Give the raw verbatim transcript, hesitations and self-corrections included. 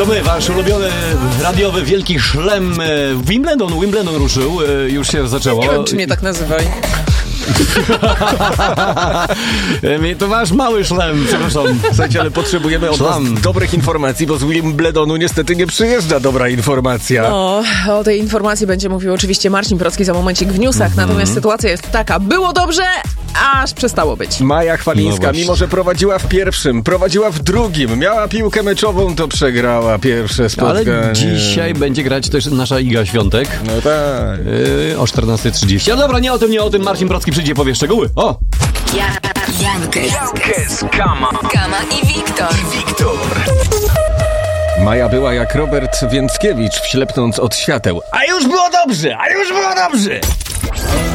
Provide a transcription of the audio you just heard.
To my, wasz ulubiony radiowy wielki szlem Wimbledon. Wimbledon ruszył, już się zaczęło. Nie wiem, czy mnie tak nazywaj. To wasz mały szlem, przepraszam. Słuchajcie, ale potrzebujemy od was dobrych informacji, bo z Wimbledonu niestety nie przyjeżdża dobra informacja. No, o tej informacji będzie mówił oczywiście Marcin Procki za momencik w newsach, mm-hmm. natomiast sytuacja jest taka, było dobrze, aż przestało być. Maja Chwalińska, no mimo że prowadziła w pierwszym, prowadziła w drugim, miała piłkę meczową, to przegrała pierwsze spotkanie. Ale dzisiaj będzie grać też nasza Iga Świątek. No tak. Yy, o czternasta trzydzieści. Ale dobra, nie o tym, nie o tym. Marcin Procki przyjdzie, powie szczegóły. O! Ja, Jankes, Jankes, Kama, Kama i Wiktor. I Wiktor. Maja była jak Robert Więckiewicz, wślepnąc od świateł. A już było dobrze, a już było dobrze!